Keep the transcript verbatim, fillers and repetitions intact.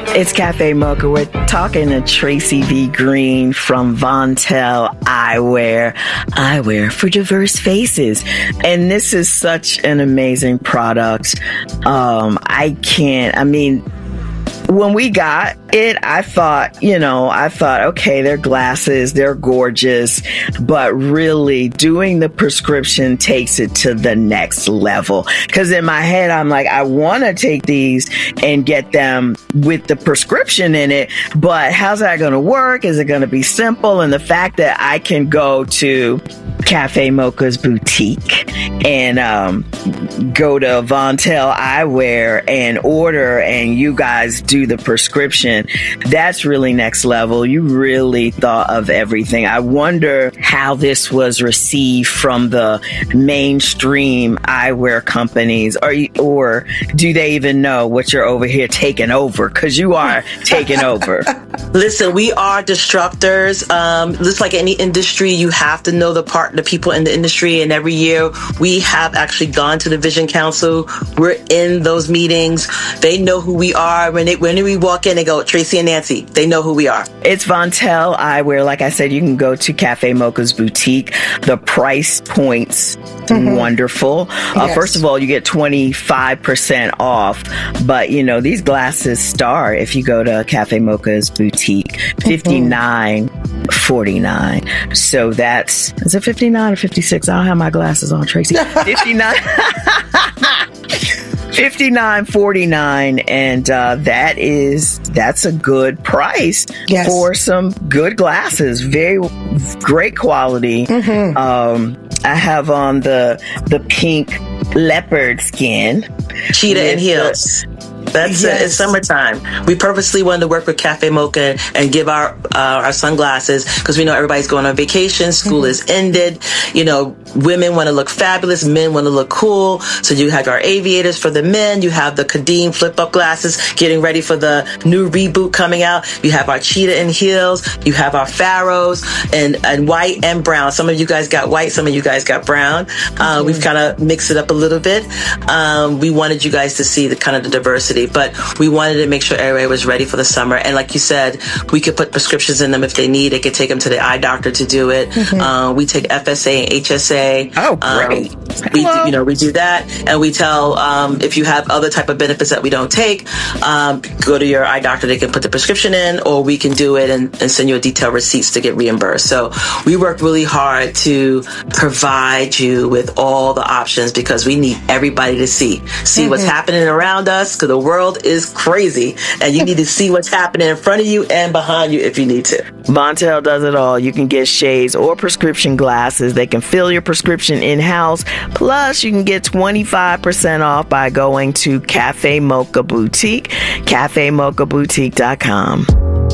It's Cafe Mocha. We're talking to Tracy V. Green from Vontel Eyewear. Eyewear for diverse faces. And this is such an amazing product. Um, I can't, I mean, when we got it, I thought, you know, I thought, okay, they're glasses, they're gorgeous, but really doing the prescription takes it to the next level. Because in my head, I'm like, I want to take these and get them with the prescription in it, but how's that going to work? Is it going to be simple? And the fact that I can go to Cafe Mocha's boutique and um, go to Vontel Eyewear and order, and you guys do the prescription, that's really next level. You really thought of everything. I wonder how this was received from the mainstream eyewear companies, or, or do they even know what you're over here taking over? Because you are taking over. Listen, we are disruptors. Um, just like any industry, you have to know the part, the people in the industry. And every year we have actually gone to the Vision Council. We're in those meetings. They know who we are. When they, when we walk in, they go, Tracy and Nancy. They know who we are. It's Vontel Eyewear. Like I said, you can go to Cafe Mocha's boutique. The price points, mm-hmm. wonderful. Yes. Uh, first of all, you get twenty-five percent off. But, you know, these glasses start, if you go to Cafe Mocha's boutique, fifty-nine forty-nine. So that's, is it fifty-nine or fifty-six? I don't have my glasses on, Tracy. fifty-nine fifty-nine forty-nine, and uh, that is that's a good price yes. for some good glasses. Very great quality. Mm-hmm. Um, I have on the the pink leopard skin, cheetah and heels. That's yes. it. It's summertime. We purposely wanted to work with Cafe Mocha and give our uh, our sunglasses because we know everybody's going on vacation. School mm-hmm. is ended. You know, women want to look fabulous. Men want to look cool. So you have our aviators for the men. You have the Kadeem flip-up glasses getting ready for the new reboot coming out. You have our cheetah and heels. You have our pharaohs and, and white and brown. Some of you guys got white. Some of you guys got brown. Mm-hmm. Uh, we've kind of mixed it up a little bit. Um, we wanted you guys to see the kind of the diversity. But we wanted to make sure everybody was ready for the summer. And like you said, we could put prescriptions in them if they need. They could take them to the eye doctor to do it. Mm-hmm. Uh, we take F S A and H S A. Oh, great. Um, we, do, you know, we do that. And we tell um, if you have other type of benefits that we don't take, um, go to your eye doctor. They can put the prescription in, or we can do it and, and send you a detailed receipts to get reimbursed. So we work really hard to provide you with all the options because we need everybody to see. See mm-hmm. what's happening around us because the world is crazy and you need to see what's happening in front of you and behind you if you need to. Vontel does it all. You can get shades or prescription glasses. They can fill your prescription in-house. Plus, you can get twenty-five percent off by going to Cafe Mocha Boutique, cafe mocha boutique dot com.